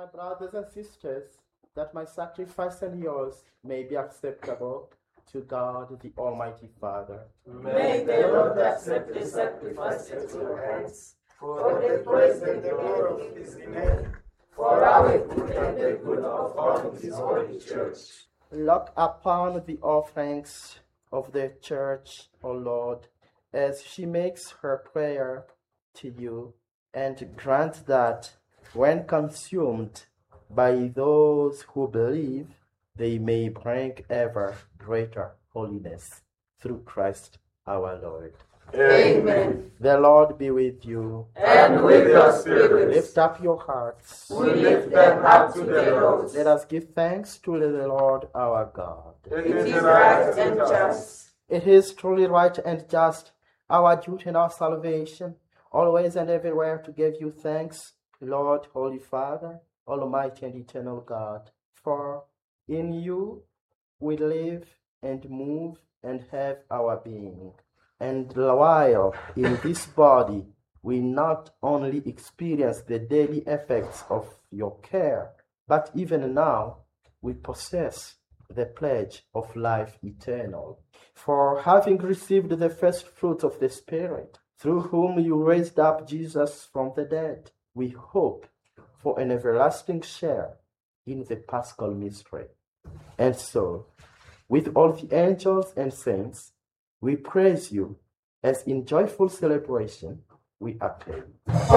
brothers and sisters, that my sacrifice and yours may be acceptable to God the Almighty Father. May the Lord accept the sacrifice at your hands, for the praise and the glory of his name, for our good and the good of all his holy church. Look upon the offerings of the church, O Lord, as she makes her prayer to you, and grant that, when consumed by those who believe, they may bring ever greater holiness through Christ our Lord. Amen. The Lord be with you. And with your spirit. Lift up your hearts. We lift them up to the Lord. Let us give thanks to the Lord our God. It is right and just. It is truly right and just, our duty and our salvation, always and everywhere to give you thanks, Lord, Holy Father, Almighty and eternal God. For in you we live and move and have our being. And while in this body we not only experience the daily effects of your care, but even now we possess the pledge of life eternal. For having received the first fruits of the Spirit, through whom you raised up Jesus from the dead, we hope for an everlasting share in the Paschal mystery. And so, with all the angels and saints, we praise you, as in joyful celebration we acclaim.